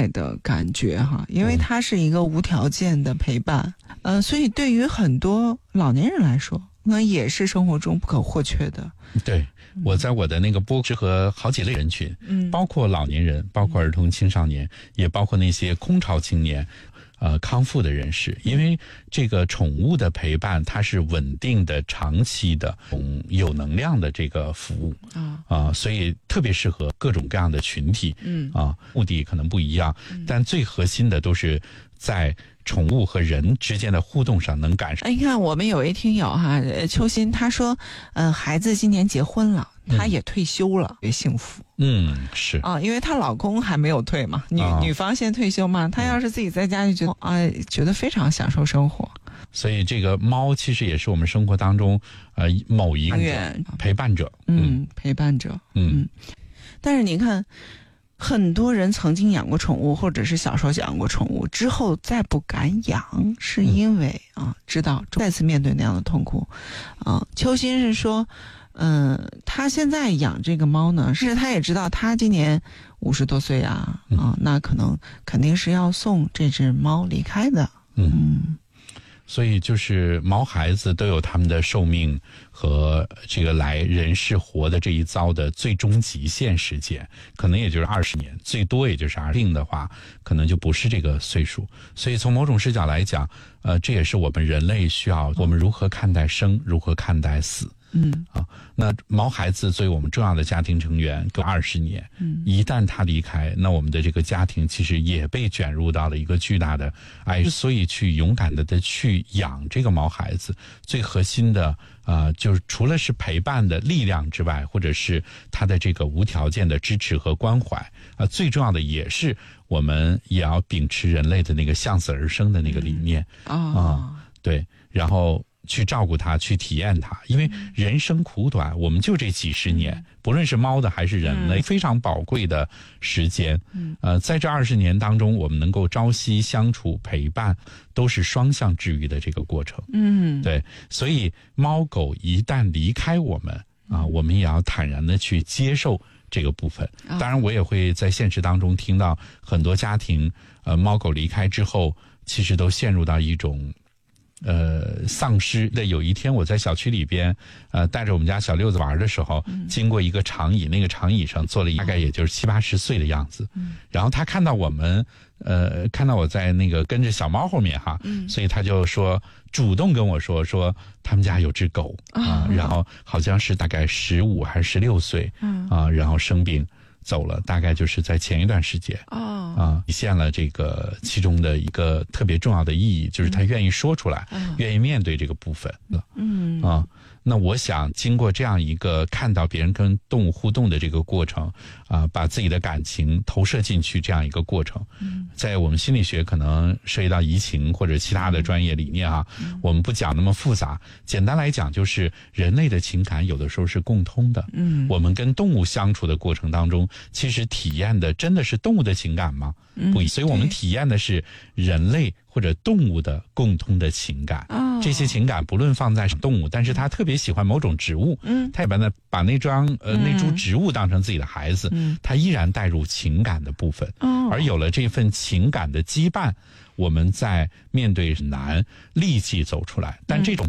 爱的感觉哈，因为它是一个无条件的陪伴，所以对于很多老年人来说，那也是生活中不可或缺的。 对，我在我的那个播适合好几类人群，包括老年人，包括儿童青少年，也包括那些空巢青年。康复的人士，因为这个宠物的陪伴，它是稳定的、长期的、有能量的这个服务所以特别适合各种各样的群体。目的可能不一样，但最核心的都是在宠物和人之间的互动上能感受。 你看我们有一听友哈，秋心他说，孩子今年结婚了，他也退休了，也幸福。 是因为她老公还没有退嘛，女方先退休嘛，她要是自己在家就觉得觉得非常享受生活。 所以这个猫其实也是我们生活当中某一个陪伴者。 陪伴者。但是你看，很多人曾经养过宠物，或者是小时候养过宠物之后再不敢养，是因为知道再次面对那样的痛苦。秋心是说他现在养这个猫呢，是他也知道他今年50多岁那肯定是要送这只猫离开的。 所以就是毛孩子都有他们的寿命和这个来人世活的这一遭的最终极限时间，可能也就是20年，最多也就是病的话可能就不是这个岁数。所以从某种视角来讲，这也是我们人类需要我们如何看待生，如何看待死。那毛孩子作为我们重要的家庭成员够20年，一旦他离开，那我们的这个家庭其实也被卷入到了一个巨大的爱。所以去勇敢的去养这个毛孩子，最核心的就是除了是陪伴的力量之外，或者是他的这个无条件的支持和关怀最重要的也是我们也要秉持人类的那个向死而生的那个理念对，然后去照顾它，去体验它，因为人生苦短，我们就这几十年，不论是猫的还是人类，非常宝贵的时间。在这20年当中，我们能够朝夕相处陪伴，都是双向治愈的这个过程。对，所以猫狗一旦离开我们我们也要坦然的去接受这个部分。当然我也会在现实当中听到很多家庭猫狗离开之后，其实都陷入到一种丧失的。有一天我在小区里边带着我们家小六子玩的时候，经过一个长椅，那个长椅上坐了大概也就是70、80岁的样子。然后他看到我们看到我在那个跟着小猫后面所以他就说主动跟我说他们家有只狗然后好像是大概15还是16岁然后生病走了，大概就是在前一段时间体现了这个其中的一个特别重要的意义，就是他愿意说出来，愿意面对这个部分那我想经过这样一个看到别人跟动物互动的这个过程把自己的感情投射进去这样一个过程在我们心理学可能涉及到移情或者其他的专业理念我们不讲那么复杂，简单来讲就是人类的情感有的时候是共通的我们跟动物相处的过程当中，其实体验的真的是动物的情感吗？不，所以我们体验的是人类或者动物的共通的情感这些情感不论放在动物，但是他特别喜欢某种植物他也把那株植物当成自己的孩子他依然带入情感的部分而有了这份情感的羁绊，我们在面对难立即走出来，但这种